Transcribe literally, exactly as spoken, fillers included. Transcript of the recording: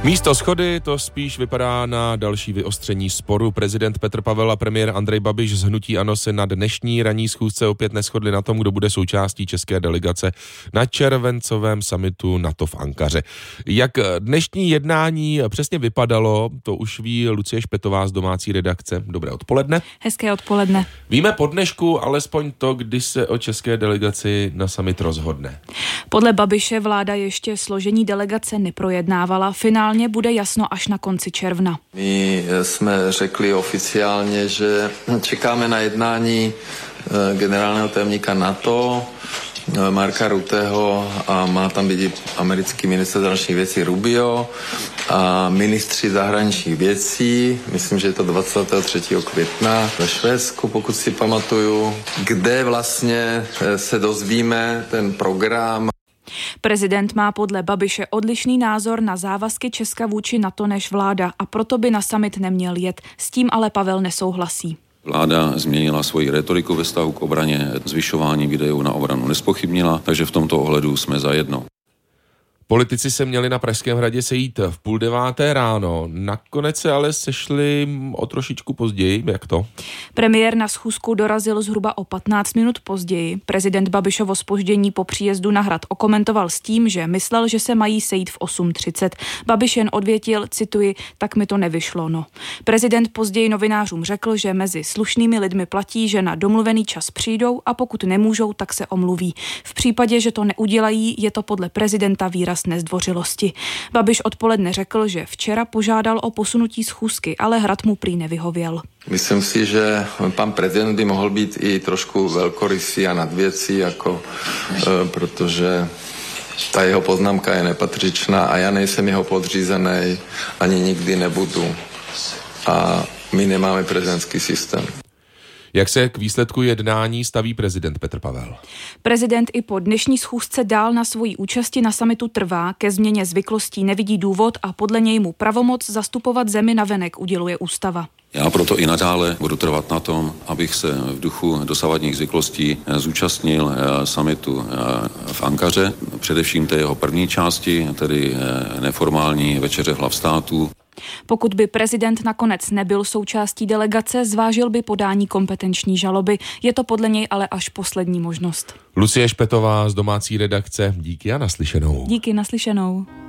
Místo shody to spíš vypadá na další vyostření sporu. Prezident Petr Pavel a premiér Andrej Babiš z hnutí ANO se na dnešní ranní schůzce opět neshodli na tom, kdo bude součástí české delegace na červencovém summitu NATO v Ankaře. Jak dnešní jednání přesně vypadalo, to už ví Lucie Špetová z domácí redakce. Dobré odpoledne. Hezké odpoledne. Víme po dnešku alespoň to, kdy se o české delegaci na summit rozhodne. Podle Babiše vláda ještě složení delegace neprojednávala. Finálně bude jasno až na konci června. My jsme řekli oficiálně, že čekáme na jednání generálního tajemníka NATO, Marka Rutteho, a má tam být i americký ministr zahraničních věcí Rubio a ministři zahraničních věcí, myslím, že je to dvacátého třetího května ve Švédsku, pokud si pamatuju, kde vlastně se dozvíme ten program. Prezident má podle Babiše odlišný názor na závazky Česka vůči NATO než vláda a proto by na summit neměl jet. S tím ale Pavel nesouhlasí. Vláda změnila svoji retoriku ve vztahu k obraně, zvyšování výdajů na obranu nespochybnila, takže v tomto ohledu jsme zajedno. Politici se měli na Pražském hradě sejít v půl deváté ráno, nakonec se ale sešli o trošičku později. Jak to? Premiér na schůzku dorazil zhruba o patnáct minut později. Prezident Babišovo zpoždění po příjezdu na hrad okomentoval s tím, že myslel, že se mají sejít v osm třicet. Babiš jen odvětil, cituji, tak mi to nevyšlo, no. Prezident později novinářům řekl, že mezi slušnými lidmi platí, že na domluvený čas přijdou a pokud nemůžou, tak se omluví. V případě, že to neudělají, je to podle prezidenta výraz nezdvořilosti. Babiš odpoledne řekl, že včera požádal o posunutí schůzky, ale hrad mu prý nevyhověl. Myslím si, že pan prezident by mohl být i trošku velkorysý a nadvěcí, jako, e, protože ta jeho poznámka je nepatřičná a já nejsem jeho podřízený, ani nikdy nebudu. A my nemáme prezidentský systém. Jak se k výsledku jednání staví prezident Petr Pavel? Prezident i po dnešní schůzce dál na svojí účasti na summitu trvá, ke změně zvyklostí nevidí důvod a podle něj mu pravomoc zastupovat zemi navenek uděluje ústava. Já proto i nadále budu trvat na tom, abych se v duchu dosavadních zvyklostí zúčastnil summitu v Ankaře, především té jeho první části, tedy neformální večeře hlav států. Pokud by prezident nakonec nebyl součástí delegace, zvážil by podání kompetenční žaloby. Je to podle něj ale až poslední možnost. Lucie Špetová z domácí redakce, díky a naslyšenou. Díky, naslyšenou.